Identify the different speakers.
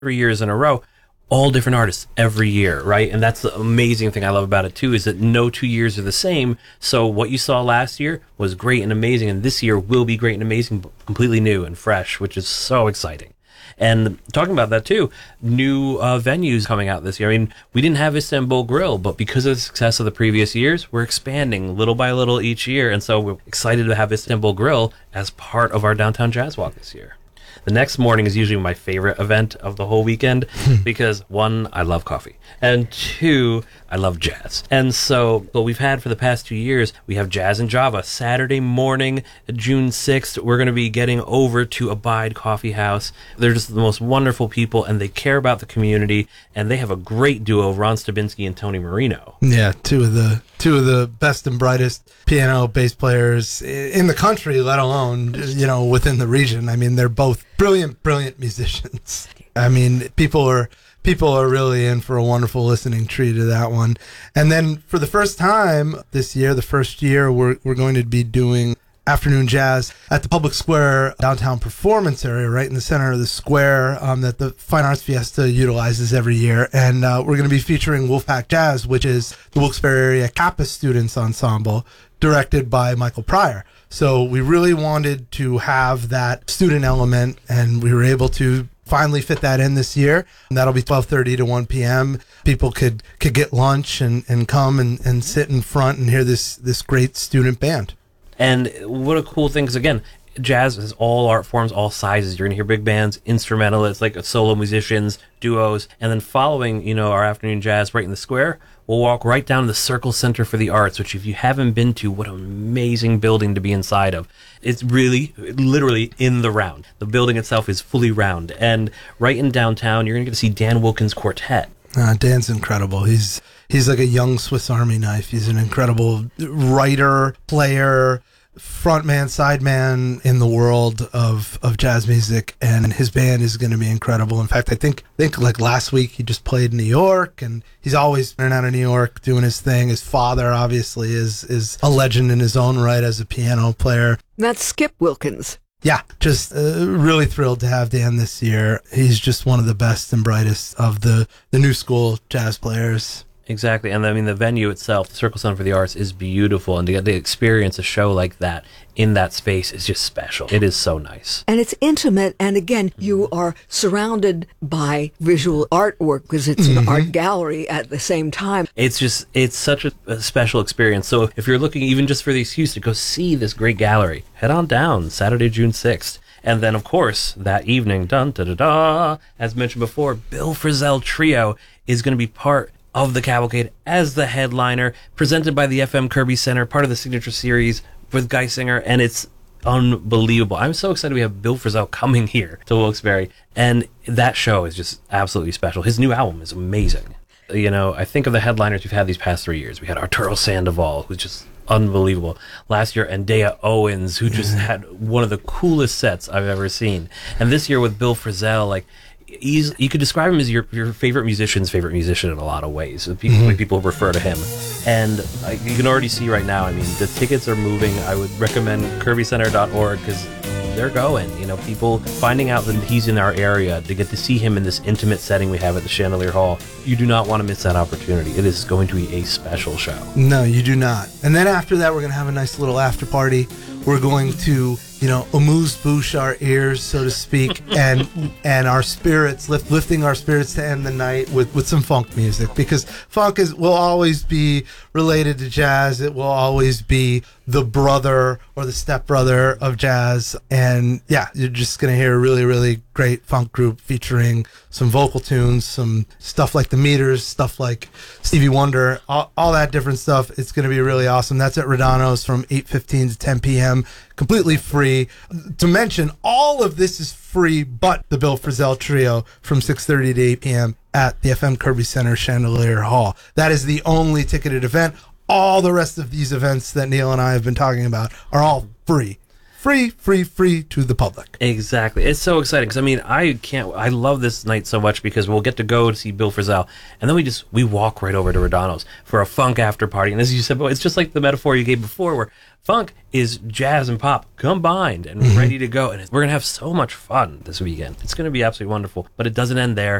Speaker 1: 3 years in a row, all different artists every year, right? And that's the amazing thing I love about it too, is that no 2 years are the same. So what you saw last year was great and amazing, and this year will be great and amazing, but completely new and fresh, which is so exciting. And talking about that too, new venues coming out this year. I mean, we didn't have Istanbul Grill, but because of the success of the previous years, we're expanding little by little each year. And so we're excited to have Istanbul Grill as part of our Downtown Jazz Walk this year. The next morning is usually my favorite event of the whole weekend because, one, I love coffee, and two, I love jazz. And so what we've had for the past 2 years, we have Jazz in Java. Saturday morning, June 6th, we're going to be getting over to Abide Coffee House. They're just the most wonderful people, and they care about the community, and they have a great duo, Ron Stabinsky and Tony Marino.
Speaker 2: Yeah, two of the best and brightest piano bass players in the country, let alone, within the region. I mean, they're both brilliant musicians. I mean, people are really in for a wonderful listening treat to that one. And then for the first time this year, the first year, we're going to be doing afternoon jazz at the Public Square downtown performance area, right in the center of the square, that the Fine Arts Fiesta utilizes every year. And we're going to be featuring Wolfpack Jazz, which is the Wilkes-Barre Area Kappa Students Ensemble, directed by Michael Pryor. So we really wanted to have that student element, and we were able to finally fit that in this year. And that'll be 12:30 to 1 p.m. People could get lunch and come and sit in front and hear this great student band.
Speaker 1: And what a cool thing, because again, jazz is all art forms, all sizes. You're going to hear big bands, instrumentalists, like solo musicians, duos, and then following, our afternoon jazz right in the square, we'll walk right down to the Circle Center for the Arts, which if you haven't been to, what an amazing building to be inside of. It's really, literally in the round. The building itself is fully round. And right in downtown, you're going to get to see Dan Wilkins' quartet.
Speaker 2: Dan's incredible. He's like a young Swiss Army knife. He's an incredible writer, player, frontman, sideman in the world of jazz music, and his band is going to be incredible. In fact, I think like last week he just played in New York, and he's always been out of New York doing his thing. His father obviously is a legend in his own right as a piano player.
Speaker 3: That's Skip Wilkins.
Speaker 2: Yeah, just really thrilled to have Dan this year. He's just one of the best and brightest of the new school jazz players.
Speaker 1: Exactly. And I mean, the venue itself, the Circle Center for the Arts, is beautiful. And to get to experience a show like that in that space is just special. It is so nice.
Speaker 3: And it's intimate. And again, you are surrounded by visual artwork because it's an art gallery at the same time.
Speaker 1: It's such a special experience. So if you're looking even just for the excuse to go see this great gallery, head on down Saturday, June 6th. And then, of course, that evening, as mentioned before, Bill Frisell Trio is going to be part of the cavalcade as the headliner, presented by the FM Kirby Center, part of the signature series with Geisinger, and it's unbelievable. I'm so excited we have Bill Frisell coming here to Wilkes-Barre, and that show is just absolutely special. His new album is amazing. I think of the headliners we've had these past 3 years. We had Arturo Sandoval, who's just unbelievable. Last year, Andea Owens, who just had one of the coolest sets I've ever seen. And this year with Bill Frisell, you could describe him as your favorite musician's favorite musician in a lot of ways. People refer to him. And you can already see right now, I mean, the tickets are moving. I would recommend kirbycenter.org because they're going. People finding out that he's in our area to get to see him in this intimate setting we have at the Chandelier Hall. You do not want to miss that opportunity. It is going to be a special show.
Speaker 2: No, you do not. And then after that, we're going to have a nice little after party. We're going to, amuse-bouche our ears, so to speak, and our spirits, lifting our spirits to end the night with some funk music, because funk will always be related to jazz. It will always be the brother or the stepbrother of jazz. And yeah, you're just going to hear a really, really great funk group featuring some vocal tunes, some stuff like the Meters, stuff like Stevie Wonder, all that different stuff. It's going to be really awesome. That's at Rodano's from 8:15 to 10 p.m. Completely free. To mention, all of this is free, but the Bill Frisell Trio from 6:30 to 8 p.m. at the FM Kirby Center Chandelier Hall. That is the only ticketed event. All the rest of these events that Neil and I have been talking about are all free. free to the public.
Speaker 1: Exactly. It's so exciting because I love this night so much because we'll get to go to see Bill Frisell, and then we walk right over to Rodano's for a funk after party. And as you said, it's just like the metaphor you gave before, where funk is jazz and pop combined and ready to go, and we're gonna have so much fun this weekend. It's gonna be absolutely wonderful. But it doesn't end there.